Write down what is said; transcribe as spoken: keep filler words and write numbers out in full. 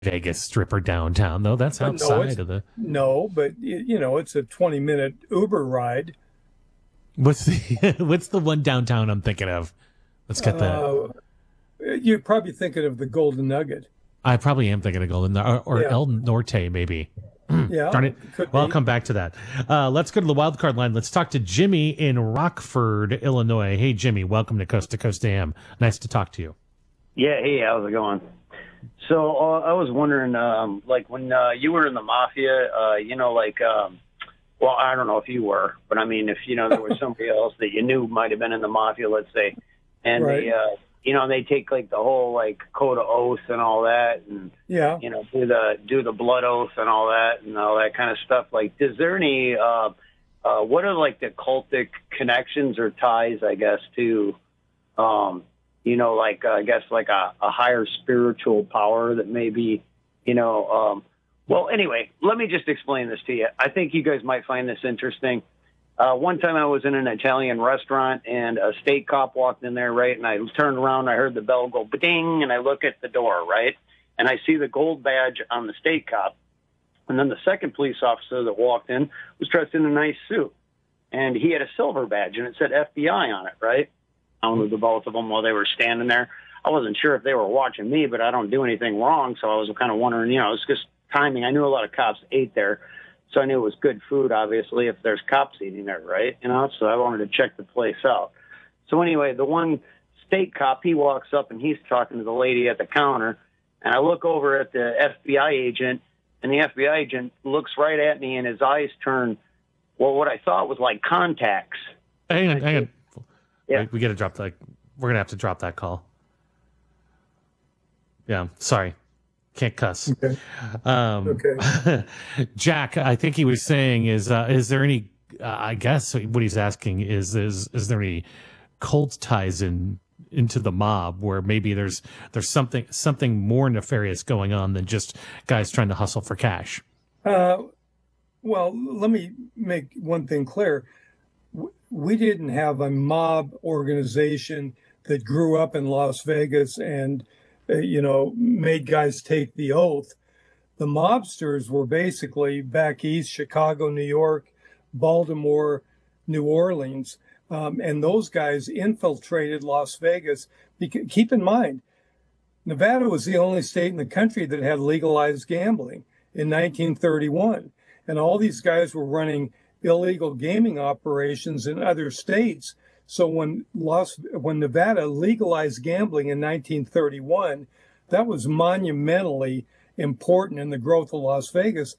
Vegas stripper downtown, though. That's But no, outside it's of the. no, but y- you know, it's a twenty minute Uber ride. What's the what's the one downtown I'm thinking of? Let's get that. Uh, you're probably thinking of the Golden Nugget. I probably am thinking of Golden or, or Yeah, El Norte, maybe. yeah, Darn it. could Well, I'll be. come back to that. Uh, let's go to the wild card line. Let's talk to Jimmy in Rockford, Illinois. Hey, Jimmy, welcome to Coast to Coast A M. Nice to talk to you. Yeah, hey, how's it going? So uh, I was wondering, um, like when uh, you were in the mafia, uh, you know, like, um, well, I don't know if you were, but I mean, if you know there was somebody else that you knew might have been in the mafia, let's say, and Right. they, uh, you know, they take like the whole like code of oath and all that, and Yeah. you know, do the do the blood oath and all that and all that kind of stuff. Like, is there any, uh, uh, what are like the cultic connections or ties, I guess, to, um, you know, like, uh, I guess like a, a higher spiritual power that maybe, you know, um, well, anyway, let me just explain this to you. I think you guys might find this interesting. Uh, one time I was in an Italian restaurant and a state cop walked in there, right? And I turned around, and I heard the bell go ba-ding, and I look at the door, right? And I see the gold badge on the state cop. And then the second police officer that walked in was dressed in a nice suit. And he had a silver badge, and it said F B I on it, right? I don't know the both of them while they were standing there. I wasn't sure if they were watching me, but I don't do anything wrong, so I was kind of wondering, you know, it's just timing. I knew a lot of cops ate there, so I knew it was good food, obviously, if there's cops eating there, right? You know, so I wanted to check the place out. So anyway, the one state cop, he walks up, and he's talking to the lady at the counter, and I look over at the F B I agent, and the F B I agent looks right at me, and his eyes turn, well, what I thought was like contacts. Hang on, hang on. Yeah. We, we got to drop that. We're going to have to drop that call. Yeah, sorry. Can't cuss. Okay. Um, Okay. Jack, I think he was saying is uh, is there any? Uh, I guess what he's asking is is is there any cult ties in into the mob where maybe there's there's something something more nefarious going on than just guys trying to hustle for cash. Uh, well, let me make one thing clear. W- We didn't have a mob organization that grew up in Las Vegas and, uh, you know, made guys take the oath. The mobsters were basically back east, Chicago, New York, Baltimore, New Orleans. Um, and those guys infiltrated Las Vegas. Bec- keep in mind, Nevada was the only state in the country that had legalized gambling in nineteen thirty-one. And all these guys were running illegal gaming operations in other states. So when Las, when Nevada legalized gambling in nineteen thirty-one, that was monumentally important in the growth of Las Vegas.